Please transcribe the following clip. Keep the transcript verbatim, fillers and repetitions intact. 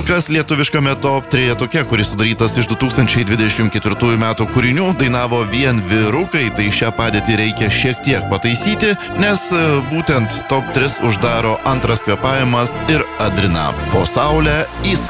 Kol kas lietuviškame top trejetuke, kuris sudarytas iš du tūkstančiai dvidešimt ketvirtųjų metų kūrinių, dainavo vien vyrukai, tai šią padėtį reikia šiek tiek pataisyti, nes būtent top tris uždaro Antras kvėpavimas ir Adrina. Po saulę į